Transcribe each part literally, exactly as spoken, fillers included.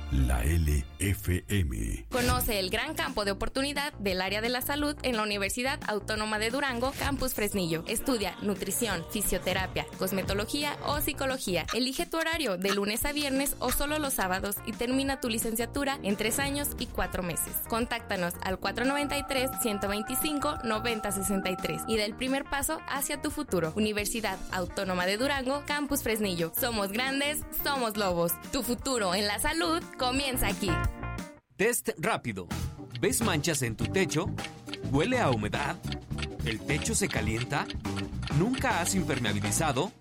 la L F M. Conoce el gran campo de oportunidad del área de la salud en la Universidad Autónoma de Durango, Campus Fresnillo. Estudia nutrición, fisioterapia, cosmetología o psicología. Elige tu horario de lunes a viernes o solo los sábados y termina tu licenciatura en tres años y cuatro meses. Contáctanos al cuatro noventa y tres, ciento veinticinco, noventa sesenta y tres y da el primer paso hacia tu futuro. Universidad Autónoma de Durango, Campus Fresnillo. Somos grandes, somos lobos. Tu futuro en la salud comienza aquí. Test rápido. ¿Ves manchas en tu techo? ¿Huele a humedad? ¿El techo se calienta? ¿Nunca has impermeabilizado?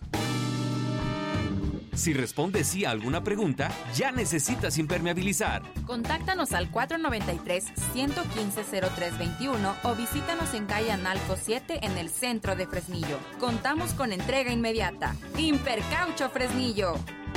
Si respondes sí a alguna pregunta, ya necesitas impermeabilizar. Contáctanos al cuatro noventa y tres, ciento quince, cero tres veintiuno o visítanos en calle Analco siete en el centro de Fresnillo. Contamos con entrega inmediata. Impercaucho Fresnillo.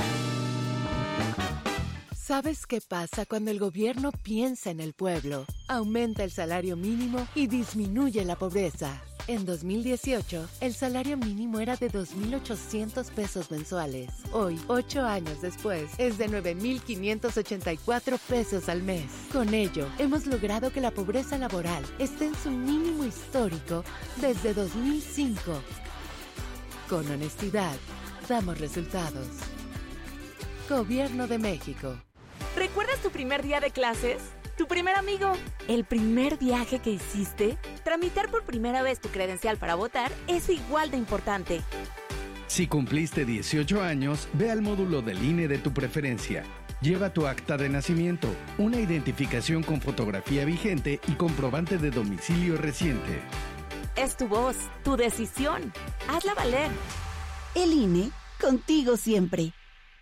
¿Sabes qué pasa cuando el gobierno piensa en el pueblo? Aumenta el salario mínimo y disminuye la pobreza. En dos mil dieciocho, el salario mínimo era de dos mil ochocientos pesos mensuales. Hoy, ocho años después, es de nueve mil quinientos ochenta y cuatro pesos al mes. Con ello, hemos logrado que la pobreza laboral esté en su mínimo histórico desde dos mil cinco. Con honestidad, damos resultados. Gobierno de México. ¿Recuerdas tu primer día de clases? ¿Tu primer amigo? ¿El primer viaje que hiciste? Tramitar por primera vez tu credencial para votar es igual de importante. Si cumpliste dieciocho años, ve al módulo del I N E de tu preferencia. Lleva tu acta de nacimiento, una identificación con fotografía vigente y comprobante de domicilio reciente. Es tu voz, tu decisión. Hazla valer. El I N E, contigo siempre.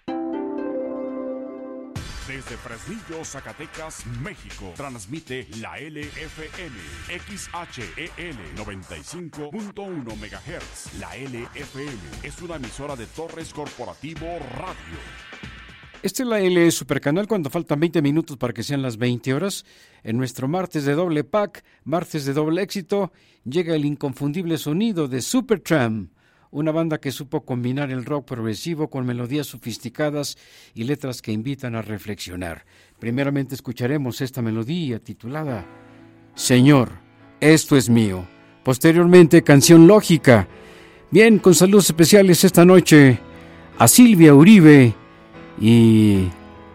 Desde Fresnillo, Zacatecas, México, transmite la L F M, X H E L noventa y cinco punto uno megahertz. La L F M es una emisora de Torres Corporativo Radio. Este es la L Supercanal cuando faltan veinte minutos para que sean las veinte horas. En nuestro martes de doble pack, martes de doble éxito, llega el inconfundible sonido de Supertramp. Una banda que supo combinar el rock progresivo con melodías sofisticadas y letras que invitan a reflexionar. Primeramente escucharemos esta melodía titulada Señor, esto es mío. Posteriormente, canción Lógica. Bien, con saludos especiales esta noche a Silvia Uribe y